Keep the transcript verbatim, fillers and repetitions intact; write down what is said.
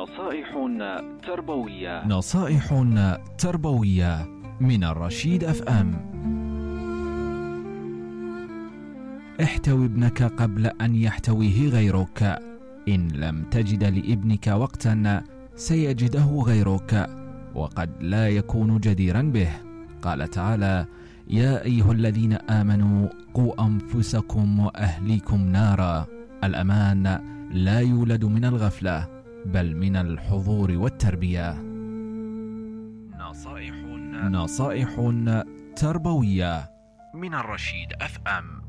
نصائح تربوية نصائح تربوية من الرشيد أف أم. احتوي ابنك قبل أن يحتويه غيرك. إن لم تجد لابنك وقتا سيجده غيرك، وقد لا يكون جديرا به. قال تعالى: يا أيها الذين آمنوا قوا أنفسكم وأهليكم نارا. الأمان لا يولد من الغفلة، بل من الحضور والتربية. نصائح نصائح تربوية من الرشيد أف أم.